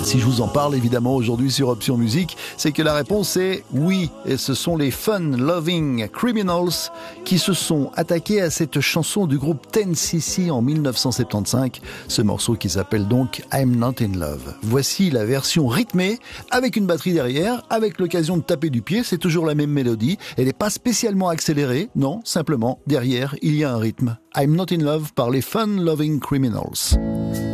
Si je vous en parle évidemment aujourd'hui sur Option Musique, c'est que la réponse est oui. Et ce sont les Fun Loving Criminals qui se sont attaqués à cette chanson du groupe 10cc en 1975. Ce morceau qui s'appelle donc I'm Not in Love. Voici la version rythmée avec une batterie derrière, avec l'occasion de taper du pied. C'est toujours la même mélodie. Elle n'est pas spécialement accélérée. Non, simplement derrière il y a un rythme. I'm Not in Love par les Fun Loving Criminals.